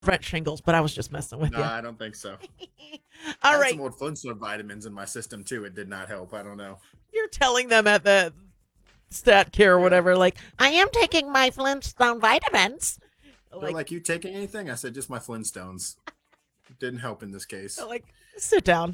French shingles, but I was just messing with No, you. I don't think so. I All had some right. old Flintstone vitamins in my system too. It did not help. I don't know. You're telling them at the stat care or Yeah. whatever, like, I am taking my Flintstone vitamins. They're Like, like, you taking anything? I said, just my Flintstones. It didn't help in this case. like, sit down.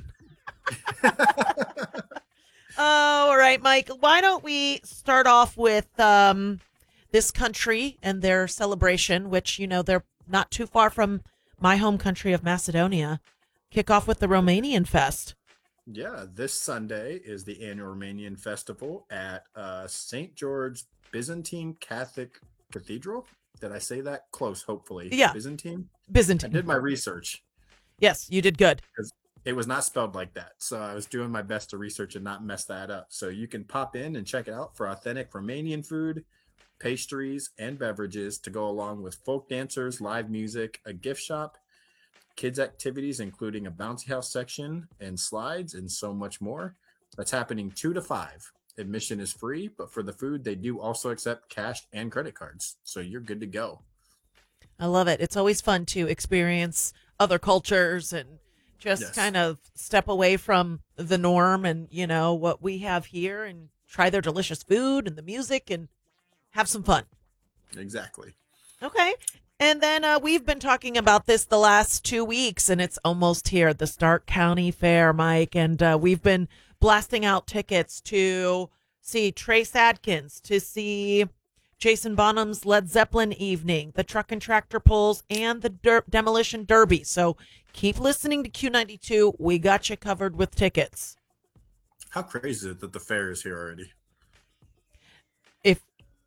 Oh, all right, Mike. Why don't we start off with this country and their celebration, which, they're not too far from my home country of Macedonia. Kick off with the Romanian Fest. Yeah, this Sunday is the annual Romanian festival at St. George Byzantine Catholic Cathedral. Did I say that close? Hopefully, Yeah, Byzantine. I Byzantine. did my research Yes, you did good. because it was not spelled like that. So I was doing my best to research and not mess that up. So you can pop in and check it out for authentic Romanian food, pastries, and beverages to go along with folk dancers, live music, a gift shop, kids' activities, including a bouncy house section and slides, and so much more. That's happening 2 to 5. Admission is free, but for the food, they do also accept cash and credit cards. So you're good to go. I love it. It's always fun to experience other cultures and just Yes, kind of step away from the norm and, what we have here and try their delicious food and the music and have some fun. exactly. Okay. And then we've been talking about this the last 2 weeks, and it's almost here, the Stark County Fair, Mike. And we've been blasting out tickets to see Trace Adkins, to see Jason Bonham's Led Zeppelin evening, the Truck and Tractor Pulls, and the Demolition Derby. So keep listening to Q92. We got you covered with tickets. How crazy is it that the fair is here already? If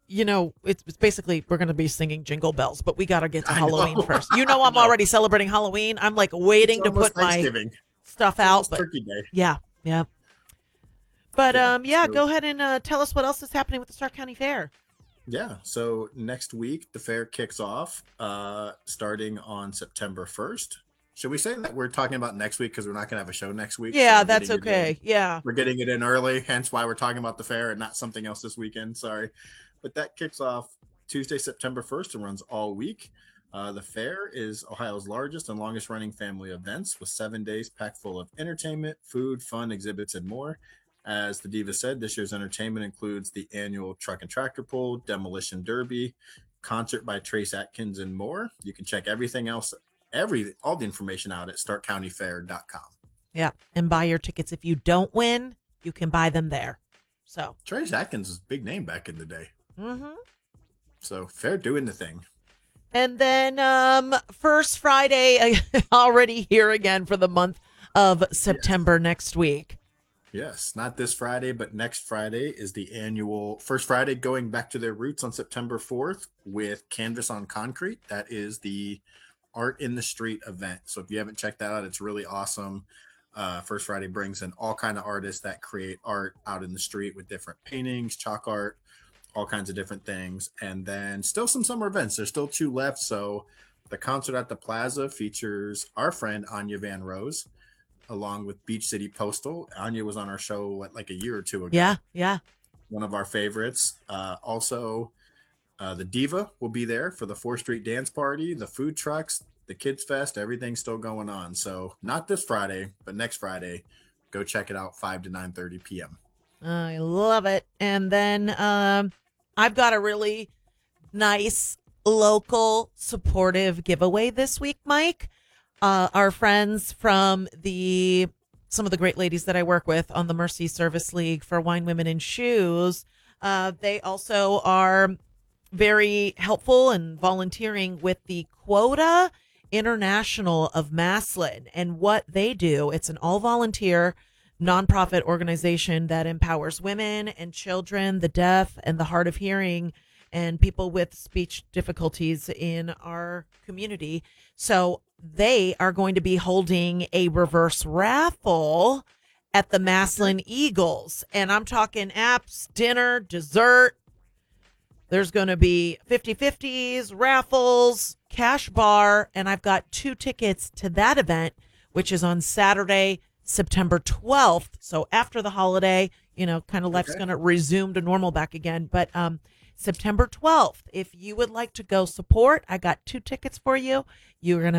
it's basically we're going to be singing Jingle Bells, but we got to get to I Halloween know. first. I I'm know. already celebrating Halloween. I'm like It's waiting to almost put my Thanksgiving. stuff It's out, almost but Turkey Day. yeah, yeah. But Yeah. yeah, So go ahead and tell us what else is happening with the Stark County Fair. Yeah, so next week the fair kicks off starting on September 1st. Should we say that we're talking about next week because we're not going to have a show next week? So Yeah, that's okay. Yeah. we're getting it in early, hence why we're talking about the fair and not something else this weekend. Sorry. But that kicks off Tuesday, September 1st and runs all week. The fair is Ohio's largest and longest running family events with 7 days packed full of entertainment, food, fun, exhibits, and more. As the Diva said, this year's entertainment includes the annual Truck and Tractor Pull, Demolition Derby, concert by Trace Atkins, and more. You can check everything else, all the information out at starkcountyfair.com. Yeah. And buy your tickets. If you don't win, you can buy them there. So, Trace Atkins was a big name back in the day. mm-hmm. So fair doing the thing. And then first Friday, already here again for the month of September next week. Yes, not this Friday, but next Friday is the annual First Friday going back to their roots on September 4th with Canvas on Concrete. That is the Art in the Street event. So if you haven't checked that out, it's really awesome. First Friday brings in all kind of artists that create art out in the street with different paintings, chalk art, all kinds of different things. And then still some summer events. There's still 2 left. So the concert at the Plaza features our friend Anya Van Rose along with Beach City Postal. Anya was on our show like a year or 2 ago. Yeah, yeah. One of our favorites. Also, the Diva will be there for the 4th Street Dance Party, the food trucks, the Kids Fest. Everything's still going on. So not this Friday, but next Friday. Go check it out, 5 to 9:30 p.m. I love it. And then I've got a really nice local supportive giveaway this week, Mike. Our friends from some of the great ladies that I work with on the Mercy Service League for Wine, Women, and Shoes, they also are very helpful and volunteering with the Quota International of Maslin. And what they do, it's an all-volunteer nonprofit organization that empowers women and children, the deaf and the hard of hearing, and people with speech difficulties in our community. So they are going to be holding a reverse raffle at the Maslin Eagles. And I'm talking apps, dinner, dessert. There's going to be 50/50s, raffles, cash bar. And I've got 2 tickets to that event, which is on Saturday, September 12th. So after the holiday, kind of life's going to resume to normal back again. But September 12th. If you would like to go support, I got 2 tickets for you. You're going to